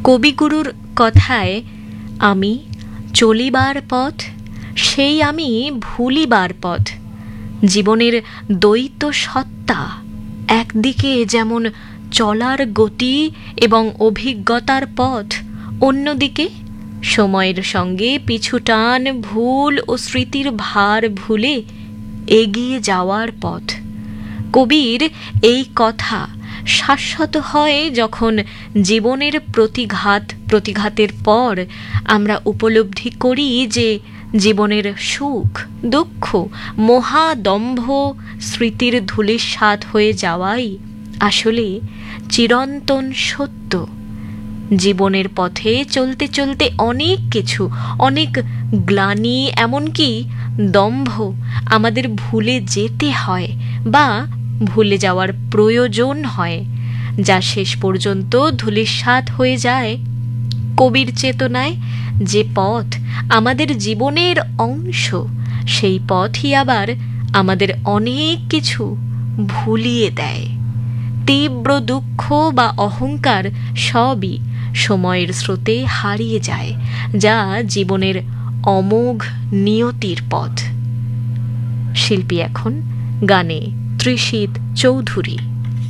কবিগুরুর কথায় আমি চলিবার পথ, সেই আমি ভুলিবার পথ। জীবনের দ্বৈত সত্তা, একদিকে যেমন চলার গতি এবং অভিজ্ঞতার পথ, অন্যদিকে সময়ের সঙ্গে পিছুটান, ভুল ও স্মৃতির ভার ভুলে এগিয়ে যাওয়ার পথ। কবির এই কথা শাশ্বত হয় যখন জীবনের প্রতিঘাতের পর আমরা উপলব্ধি করি যে জীবনের সুখ দুঃখ মহাদম্ভ স্মৃতির ধূলিসাৎ হয়ে যাওয়াই আসলে চিরন্তন সত্য। জীবনের পথে চলতে চলতে অনেক কিছু, অনেক গ্লানি, এমনকি দম্ভ আমাদের ভুলে যেতে হয় বা ভুলে যাওয়ার প্রয়োজন হয়, যা শেষ পর্যন্ত ধূলিসাৎ হয়ে যায়। কবির চেতনায় যে পথ আমাদের জীবনের অংশ, সেই পথই আবার আমাদের অনেক কিছু ভুলিয়ে দেয়। তীব্র দুঃখ বা অহংকার সবই সময়ের স্রোতে হারিয়ে যায়, যা জীবনের অমোঘ নিয়তির পথ। শিল্পী এখন গানে তৃষিত চৌধুরী।